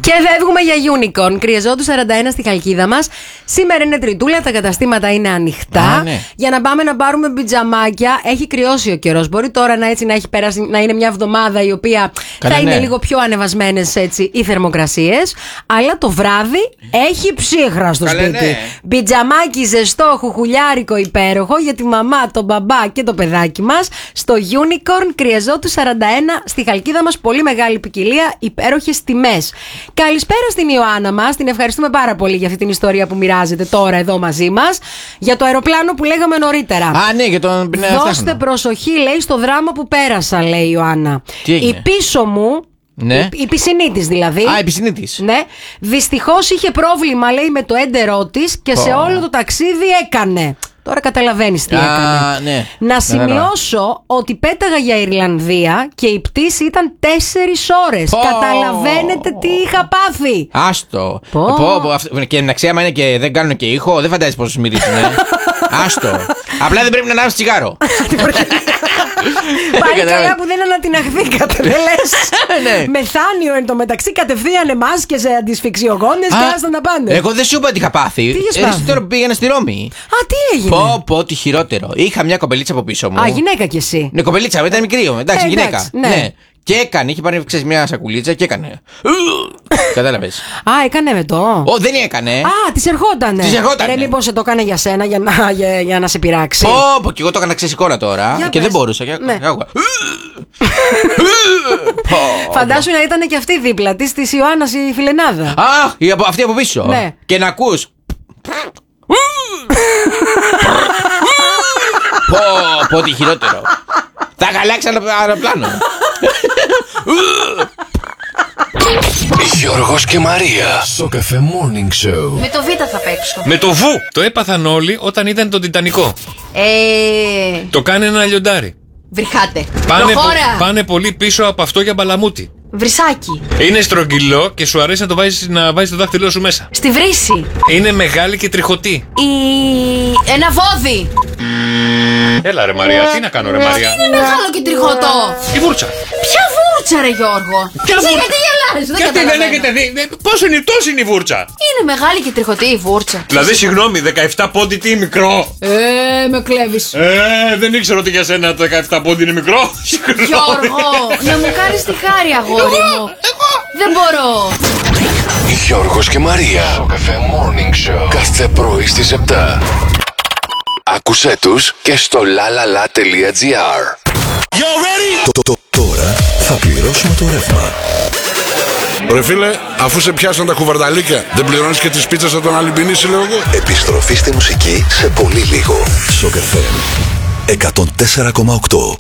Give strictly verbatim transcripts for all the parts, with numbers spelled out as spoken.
Και φεύγουμε για Unicorn. Κρυεζότου σαράντα ένα στη Χαλκίδα μας. Σήμερα είναι Τριτούλα, τα καταστήματα είναι ανοιχτά. Α, ναι. Για να πάμε να πάρουμε πιτζαμάκια. Έχει κρυώσει ο καιρός. Μπορεί τώρα να, έτσι, να έχει περάσει, να είναι μια εβδομάδα η οποία Καλά, θα είναι ναι. λίγο πιο ανεβασμένες έτσι, οι θερμοκρασίες. Αλλά το βράδυ έχει ψύχρα στο Καλά, σπίτι. ναι. Πιτζαμάκι ζεστό, χουχουλιάρικο υπέροχο για τη μαμά, τον μπαμπά και το παιδάκι μας. Στο Unicorn Κρυεζότου σαράντα ένα στη Χαλκίδα μας. Πολύ μεγάλη ποικιλία, υπέροχες τιμές. Καλησπέρα στην Ιωάννα μας. Την ευχαριστούμε πάρα πολύ για αυτή την ιστορία που μοιράζεται τώρα εδώ μαζί μας. Για το αεροπλάνο που λέγαμε νωρίτερα. Α, ναι, για τον Δώστε προσοχή, λέει, στο δράμα που πέρασα, λέει η Ιωάννα. Τι έγινε? Η πίσω μου, Ναι. η, η πισινή της δηλαδή. Α, η πισινή της. Ναι, δυστυχώς είχε πρόβλημα, λέει, με το έντερό της και σε όλο το ταξίδι έκανε. Τώρα καταλαβαίνεις τι Α, έκανε. ναι. Να Ναι, σημειώσω ότι πέταγα για Ιρλανδία και η πτήση ήταν τέσσερις ώρες. Πω. Καταλαβαίνετε τι είχα πάθει. Άστο. Πω. Πω, πω, αυ- και να ξέρει, άμα είναι και δεν κάνουν και ήχο, δεν φαντάζεσαι πόσο μυρίζουνε. Άστο. Απλά δεν πρέπει να ανάψει τσιγάρο. Πάλι Κατάλαβα. καλά που δεν ανατιναχθήκατε, δεν λες. Ναι. Μεθάνιο εν τω μεταξύ, κατευθείαν εμάς και σε αντισφυξιογόνες και άστα να πάνε. Εγώ δεν σου είπα τι είχα πάθει. Τι είχες Ε, πάθει? Τώρα που πήγαινα στη Ρώμη. Α, τι έγινε. Πω, πω, τι χειρότερο. Είχα μια κοπελίτσα από πίσω μου. Α, γυναίκα κι εσύ. Ναι, κοπελίτσα, ήταν μικρή, εντάξει, Ε, γυναίκα. εντάξει, ναι. Και έκανε, είχε πάρει ξέρεις, μια σακουλίτσα και έκανε. Κατάλαβες. Α, έκανε με το. Ω, δεν έκανε. Α, τη ερχότανε. Της ερχότανε. Ρε, μήπως σε το έκανε για σένα, για να, για, για να σε πειράξει. Πω, πω, και εγώ το έκανα ξέρεις εικόνα τώρα. Για Και πες. δεν μπορούσα. Και... Ναι. άκουγα. Πω. Φαντάσου να ήταν και αυτή δίπλα τη, τη Ιωάννα η φιλενάδα. Α, η από- αυτή από πίσω. Ναι. Και να ακούς. Πω, πω, τι χειρότερο. Θα γαλάξει ένα αεροπλάνο. Γιώργος και Μαρία στο Cafe Morning Show. Με το Β θα παίξω. Με το Βου. Το έπαθαν όλοι όταν ήταν τον Τιτανικό. Ε. Το κάνει ένα λιοντάρι. Βρυχάτε. Πάνε, Προχώρα. πάνε πολύ πίσω από αυτό για μπαλαμούτι. Βρυσάκι. Είναι στρογγυλό και σου αρέσει να το βάζεις, να βάζεις το δάχτυλό σου μέσα. Στη βρύση. Είναι μεγάλη και τριχωτή. Η. Ένα βόδι. Έλα ρε Μαρία, τι να κάνω ρε Μαρία. Είναι μεγάλο και τριχωτό. Η βούρτσα. Ποια βούρτσα, ρε Γιώργο. Ποια Εσύ βούρτσα? γιατί γελάς, δεν Γιατί δεν καταλαβαίνω. έχετε δει. ε, Πόσο είναι, τόσο είναι η βούρτσα. Είναι μεγάλη και τριχωτή η βούρτσα. Δηλαδή, συγγνώμη, δεκαεπτά πόντι τι μικρό. Ε, με κλέβεις. Ε, δεν ήξερα ότι για σένα το δεκαεπτά πόντι είναι μικρό. Γιώργο, να μου κάνεις τη χάρη, αγόρι μου. Δεν μπορώ. Γιώργος και Μαρία στο Cafe Morning Show. Κάθε πρωί στις επτά. Άκουσέ τους και στο lalala.gr. Το- το- Τώρα θα πληρώσουμε το ρεύμα. Ρε φίλε, αφού σε πιάσαν τα κουβαρνταλίκια, δεν πληρώνεις και τις πίτσες από τον Αλυμπινίση, λέω εγώ. Επιστροφή στη μουσική σε πολύ λίγο. Σοκ εφ εμ εκατόν τέσσερα κόμμα οκτώ.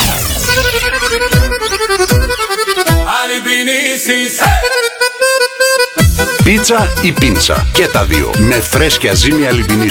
Πίτσα ή πίντσα. Και τα δύο. Με φρέσκια ζύμη Αλυμπινίσου.